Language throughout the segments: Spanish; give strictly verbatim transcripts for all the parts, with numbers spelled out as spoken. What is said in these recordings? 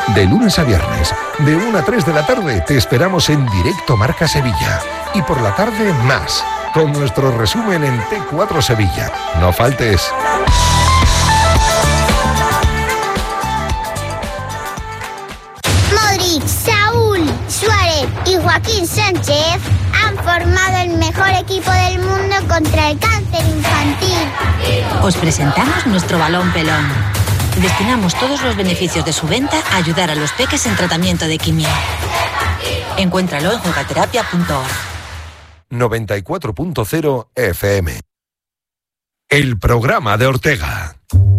De lunes a viernes, de una a tres de la tarde, te esperamos en Directo Marca Sevilla. Y por la tarde, más, con nuestro resumen en T cuatro Sevilla. No faltes. Modric, Saúl, Suárez y Joaquín Sánchez han formado el mejor equipo del mundo contra el cáncer infantil. Os presentamos nuestro balón pelón. Destinamos todos los beneficios de su venta a ayudar a los peques en tratamiento de quimio. Encuéntralo en jugaterapia punto org. noventa y cuatro punto cero F M. El programa de Ortega.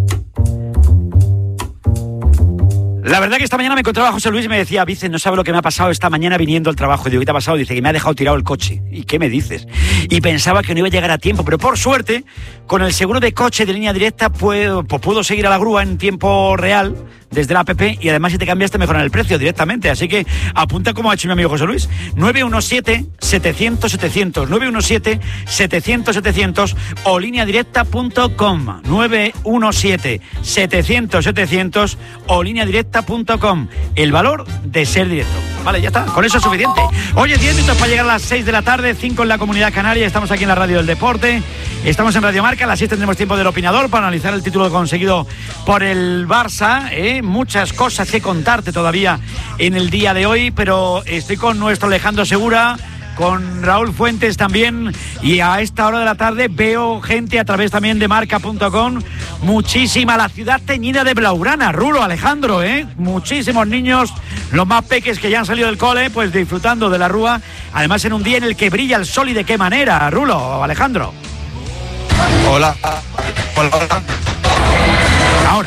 La verdad que esta mañana me encontraba a José Luis y me decía: Vicen, no sabe lo que me ha pasado esta mañana viniendo al trabajo. Y digo: ¿qué te ha pasado? Dice que me ha dejado tirado el coche. ¿Y qué me dices? Y pensaba que no iba a llegar a tiempo, pero por suerte, con el seguro de coche de Línea Directa, puedo, pues puedo seguir a la grúa en tiempo real desde la app, y además si te cambiaste mejoran el precio directamente. Así que apunta como ha hecho mi amigo José Luis. nueve uno siete, setecientos, setecientos, nueve uno siete, setecientos, setecientos o línea directa punto com. nueve uno siete, setecientos, setecientos o línea directa punto com. El valor de ser directo. Vale, ya está, con eso es suficiente. Oye, diez minutos para llegar a las seis de la tarde, cinco en la Comunidad Canaria. Estamos aquí en la Radio del Deporte, estamos en Radio Marca. A las seis tendremos tiempo del opinador para analizar el título conseguido por el Barça, ¿eh? Muchas cosas que contarte todavía en el día de hoy, pero estoy con nuestro Alejandro Segura, con Raúl Fuentes también, y a esta hora de la tarde veo gente a través también de marca punto com, muchísima, la ciudad teñida de blaugrana, Rulo, Alejandro, ¿eh? Muchísimos niños, los más peques que ya han salido del cole, pues disfrutando de la rúa, además en un día en el que brilla el sol. ¿Y de qué manera, Rulo, Alejandro? Hola, hola, hola. Ahora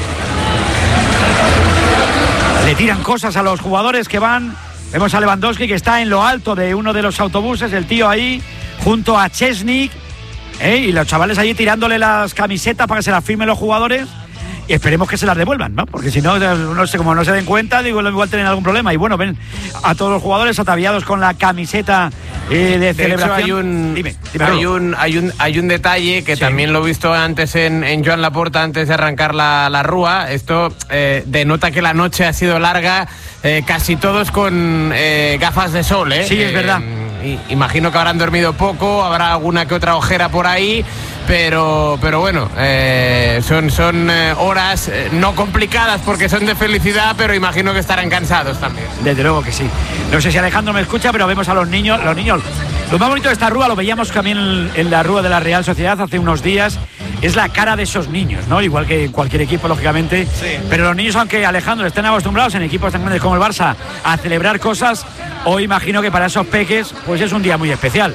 le tiran cosas a los jugadores que van. Vemos a Lewandowski que está en lo alto de uno de los autobuses, el tío ahí, junto a Chesney, ¿eh? Y los chavales allí tirándole las camisetas para que se las firmen los jugadores. Y esperemos que se las devuelvan, ¿no? Porque si no, no sé, como no se den cuenta, digo, igual tienen algún problema. Y bueno, ven a todos los jugadores ataviados con la camiseta eh, de, de celebración. Hecho, hay un, dime, dime, hay, un, hay, un, hay un detalle que sí, también lo he visto antes en, en Joan Laporta, antes de arrancar la, la rúa. Esto eh, denota que la noche ha sido larga, eh, casi todos con eh, gafas de sol, ¿eh? Sí, es eh, verdad. Imagino que habrán dormido poco, habrá alguna que otra ojera por ahí. Pero, pero bueno, eh, son, son eh, horas eh, no complicadas porque son de felicidad, pero imagino que estarán cansados también. Desde luego que sí. No sé si Alejandro me escucha, pero vemos a los niños. Los niños, lo más bonito de esta rúa, lo veíamos también en, en la rúa de la Real Sociedad hace unos días, es la cara de esos niños, ¿no? Igual que en cualquier equipo, lógicamente. Sí. Pero los niños, aunque Alejandro estén acostumbrados en equipos tan grandes como el Barça a celebrar cosas, hoy imagino que para esos peques, pues es un día muy especial.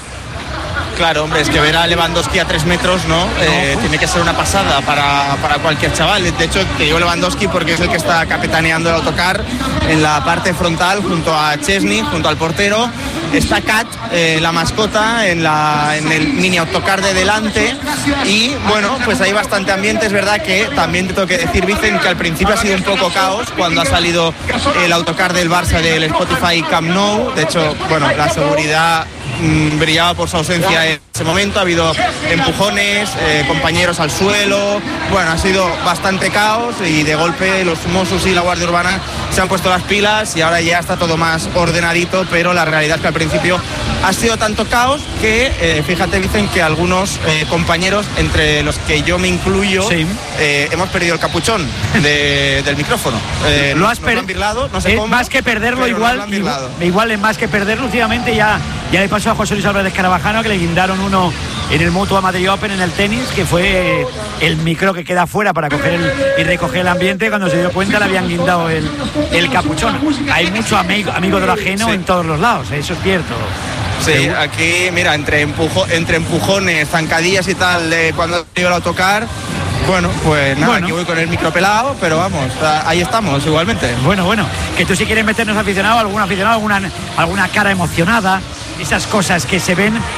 Claro, hombre, es que ver a Lewandowski a tres metros, ¿no? Eh, tiene que ser una pasada para, para cualquier chaval. De hecho, te digo Lewandowski porque es el que está capitaneando el autocar en la parte frontal junto a Chesney, junto al portero. Está Kat, eh, la mascota, en, la, en el mini autocar de delante. Y bueno, pues hay bastante ambiente. Es verdad que también te tengo que decir, Vicen, que al principio ha sido un poco caos cuando ha salido el autocar del Barça del Spotify Camp Nou. De hecho, bueno, la seguridad mmm, brillaba por su ausencia en ese momento. Ha habido empujones, eh, compañeros al suelo. Bueno, ha sido bastante caos y de golpe los Mossos y la Guardia Urbana se han puesto las pilas y ahora ya está todo más ordenadito, pero la realidad es que al principio ha sido tanto caos que, eh, fíjate, dicen que algunos eh, compañeros, entre los que yo me incluyo, sí. eh, hemos perdido el capuchón de, del micrófono. Eh, lo has perdido, no sé es cómo, más que perderlo, igual, igual, igual es más que perderlo. Últimamente ya, ya le pasó a José Luis Álvarez Carabajano que le guindaron uno en el Mutua Madrid Open en el tenis, que fue el micro que queda fuera para coger el, y recoger el ambiente. Cuando se dio cuenta le habían guindado el, el capuchón. Hay mucho amigo, amigo de lo ajeno, sí, en todos los lados, eso es cierto. Sí, aquí, mira, entre, empujo, entre empujones, zancadillas y tal, de cuando iba el autocar, bueno, pues nada, bueno, aquí voy con el micro pelado, pero vamos, ahí estamos igualmente. Bueno, bueno, que tú si quieres meternos aficionado, algún aficionado, alguna, alguna cara emocionada, esas cosas que se ven